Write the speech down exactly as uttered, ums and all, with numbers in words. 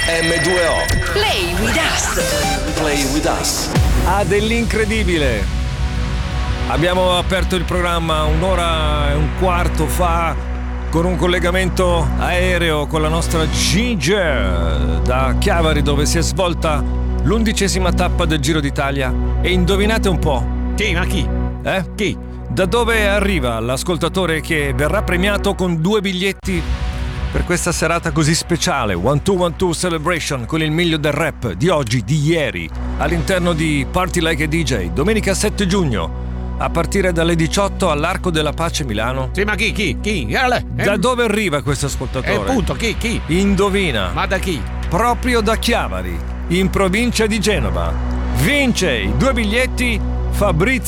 emme due o. Play with us. Play with us. Ah, dell'incredibile. Abbiamo aperto il programma un'ora e un quarto fa con un collegamento aereo con la nostra Ginger da Chiavari, dove si è svolta l'undicesima tappa del Giro d'Italia. E indovinate un po'. Chi? Ma chi? Eh? Chi? Da dove arriva l'ascoltatore che verrà premiato con due biglietti per questa serata così speciale, One Two One Two Celebration, con il miglio del rap di oggi, di ieri, all'interno di Party Like a D J, domenica sette giugno, a partire dalle diciotto all'Arco della Pace Milano. Sì, ma chi? Chi? Chi? Eh, Da dove arriva questo ascoltatore? Eh, punto, chi? Chi? Indovina. Ma da chi? Proprio da Chiavari, in provincia di Genova. Vince i due biglietti Fabrizio